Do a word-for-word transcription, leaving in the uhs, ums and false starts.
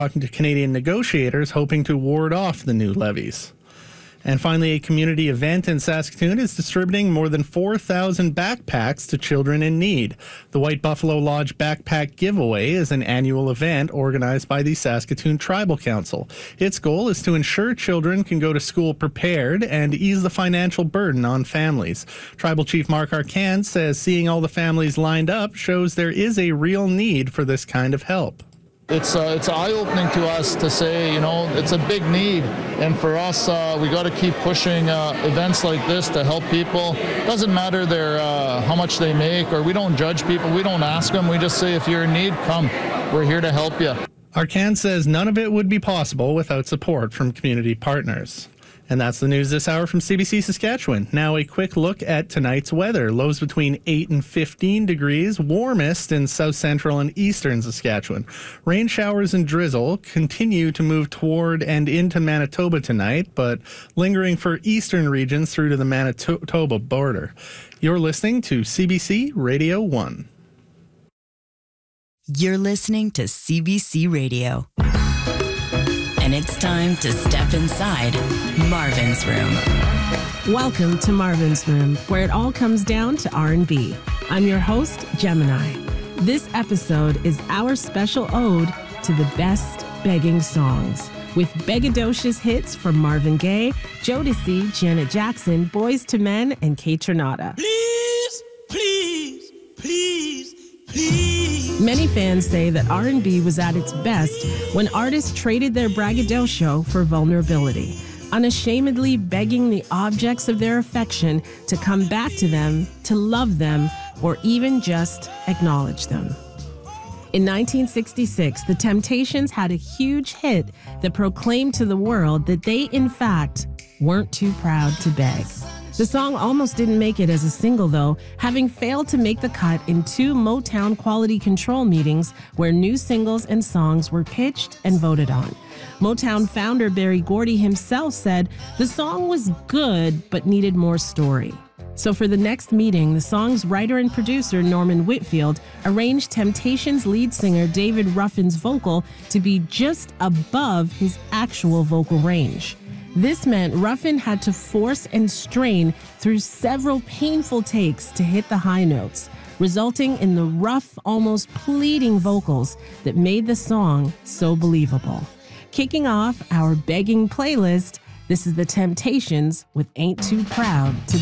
talking to Canadian negotiators hoping to ward off the new levies. And finally, a community event in Saskatoon is distributing more than four thousand backpacks to children in need. The White Buffalo Lodge Backpack Giveaway is an annual event organized by the Saskatoon Tribal Council. Its goal is to ensure children can go to school prepared and ease the financial burden on families. Tribal Chief Mark Arcand says seeing all the families lined up shows there is a real need for this kind of help. It's uh, it's eye-opening to us to say, you know, it's a big need, and for us, uh, we got to keep pushing uh, events like this to help people. Doesn't matter their uh, how much they make, or we don't judge people. We don't ask them. We just say, if you're in need, come. We're here to help you. Arcand says none of it would be possible without support from community partners. And that's the news this hour from C B C Saskatchewan. Now a quick look at tonight's weather. Lows between eight and fifteen degrees, warmest in south central and eastern Saskatchewan. Rain showers and drizzle continue to move toward and into Manitoba tonight, but lingering for eastern regions through to the Manitoba border. You're listening to C B C Radio one. You're listening to C B C Radio. And it's time to step inside Marvin's Room. Welcome to Marvin's Room, where it all comes down to R and B. I'm your host, Gemini. This episode is our special ode to the best begging songs, with begadocious hits from Marvin Gaye, Jodeci, Janet Jackson, Boyz two Men, and Kaytranada. Please, please, please, please. Many fans say that R and B was at its best when artists traded their braggadocio for vulnerability, unashamedly begging the objects of their affection to come back to them, to love them, or even just acknowledge them. In nineteen sixty-six, The Temptations had a huge hit that proclaimed to the world that they, in fact, weren't too proud to beg. The song almost didn't make it as a single, though, having failed to make the cut in two Motown quality control meetings where new singles and songs were pitched and voted on. Motown founder Berry Gordy himself said the song was good but needed more story. So for the next meeting, the song's writer and producer Norman Whitfield arranged Temptations lead singer David Ruffin's vocal to be just above his actual vocal range. This meant Ruffin had to force and strain through several painful takes to hit the high notes, resulting in the rough, almost pleading vocals that made the song so believable. Kicking off our begging playlist, this is The Temptations with Ain't Too Proud to